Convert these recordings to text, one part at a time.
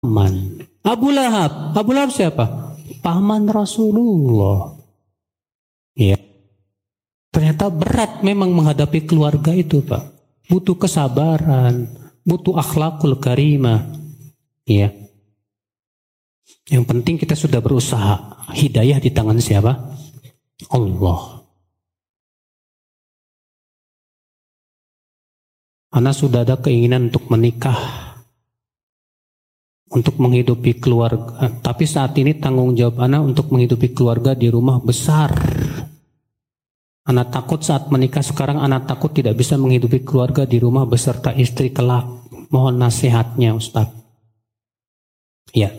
paman. Abu Lahab siapa? Paman Rasulullah. Ya. Ternyata berat memang menghadapi keluarga itu, Pak. Butuh kesabaran, butuh akhlakul karimah. Ya. Yang penting kita sudah berusaha. Hidayah di tangan siapa? Allah. Ana sudah ada keinginan untuk menikah, untuk menghidupi keluarga. Tapi saat ini tanggung jawab Ana untuk menghidupi keluarga di rumah besar. Ana takut saat menikah sekarang, Ana takut tidak bisa menghidupi keluarga di rumah beserta istri kelak. Mohon nasihatnya, Ustaz. Ya.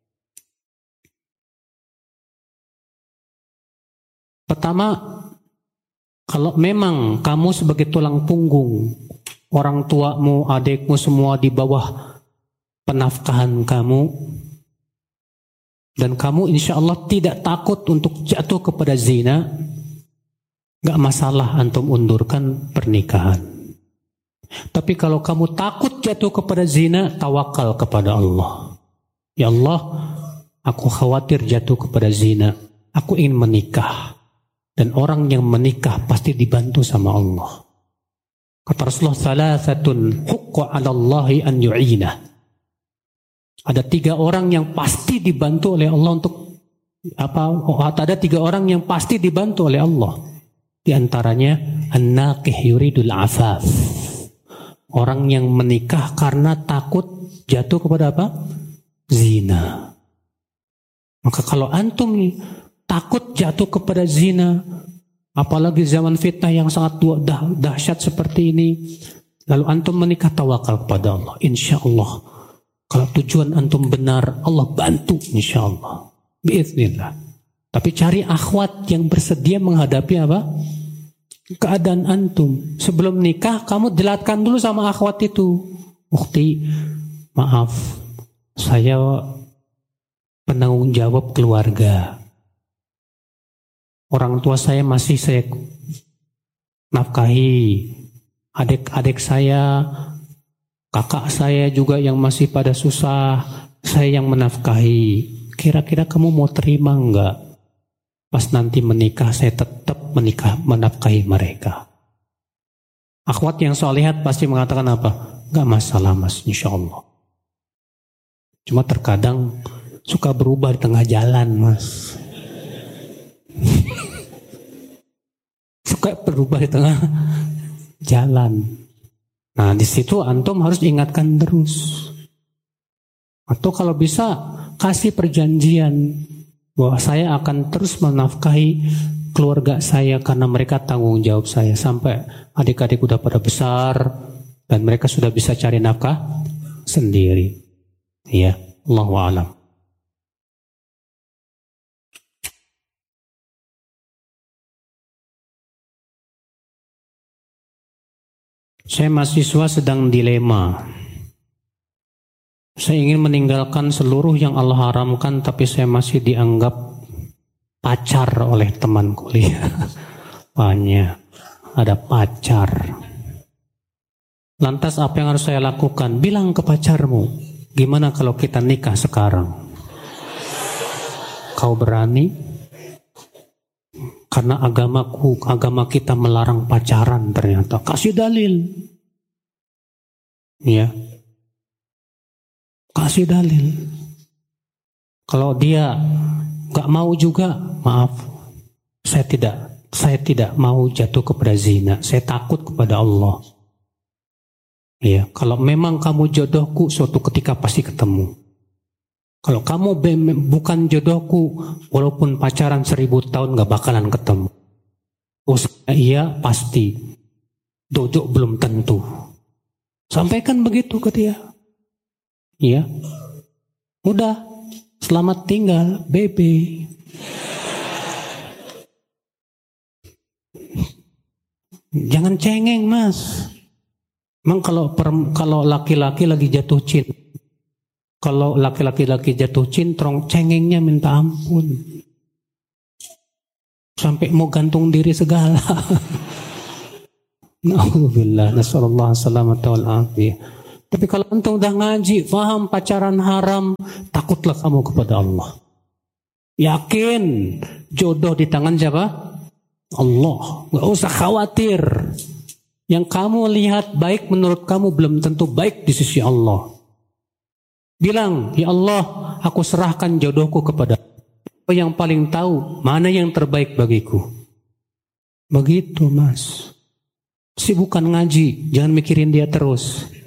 Pertama, kalau memang kamu sebagai tulang punggung, orang tuamu, adikmu semua di bawah penafkahan kamu, dan kamu insya Allah tidak takut untuk jatuh kepada zina, gak masalah antum undurkan pernikahan. Tapi kalau kamu takut jatuh kepada zina, tawakal kepada Allah. Ya Allah, aku khawatir jatuh kepada zina, aku ingin menikah. Dan orang yang menikah pasti dibantu sama Allah. Kata Rasulullah, "Thalathatun huqqa 'ala Allahi an yu'inah." Ada 3 orang yang pasti dibantu oleh Allah untuk apa? Ada 3 orang yang pasti dibantu oleh Allah. Di antaranya an-naqih yuridul afaf. Orang yang menikah karena takut jatuh kepada apa? Zina. Maka kalau antum nih takut jatuh kepada zina, apalagi zaman fitnah yang sangat dahsyat seperti ini, lalu antum menikah, tawakal kepada Allah. Insya Allah, kalau tujuan antum benar, Allah bantu insya Allah. Biiznillah. Tapi cari akhwat yang bersedia menghadapi apa? Keadaan antum. Sebelum nikah, kamu jelaskan dulu sama akhwat itu. Ukhti, maaf, saya penanggung jawab keluarga. Orang tua saya masih saya nafkahi, adik-adik saya, kakak saya juga yang masih pada susah, saya yang menafkahi. Kira-kira kamu mau terima enggak? Pas nanti menikah saya tetap menafkahi mereka. Akhwat yang solihat pasti mengatakan apa? Enggak masalah mas, insya Allah. Cuma terkadang suka berubah di tengah jalan mas. Suka berubah di tengah jalan. Nah, di situ antum harus ingatkan terus. Atau kalau bisa kasih perjanjian bahwa saya akan terus menafkahi keluarga saya karena mereka tanggung jawab saya sampai adik-adik udah pada besar dan mereka sudah bisa cari nafkah sendiri. Ya, Allahu a'lam. Saya mahasiswa sedang dilema. Saya ingin meninggalkan seluruh yang Allah haramkan, tapi saya masih dianggap pacar oleh teman kuliah. Banyak, ada pacar. Lantas apa yang harus saya lakukan? Bilang ke pacarmu, gimana kalau kita nikah sekarang? Kau berani? Karena agama kita melarang pacaran ternyata. Kasih dalil. Ya. Kasih dalil. Kalau dia gak mau juga, maaf. Saya tidak mau jatuh kepada zina. Saya takut kepada Allah. Ya, kalau memang kamu jodohku, suatu ketika pasti ketemu. Kalau kamu bukan jodohku, walaupun pacaran 1000 tahun gak bakalan ketemu. Oh iya pasti. Jodoh belum tentu. Sampaikan begitu ke dia. Iya. Udah. Selamat tinggal, bebe. Jangan cengeng mas. Emang kalau laki-laki lagi jatuh cinta, kalau laki-laki jatuh cintrong, cengengnya minta ampun. Sampai mau gantung diri segala. Na'udzubillah, nasallallahu salamata wal afiyah. Tapi kalau antum udah ngaji, faham pacaran haram, takutlah kamu kepada Allah. Yakin jodoh di tangan siapa? Allah. Gak usah khawatir. Yang kamu lihat baik menurut kamu belum tentu baik di sisi Allah. Bilang, ya Allah, aku serahkan jodohku kepada Allah yang paling tahu mana yang terbaik bagiku. Begitu mas. Sibukan ngaji, jangan mikirin dia terus.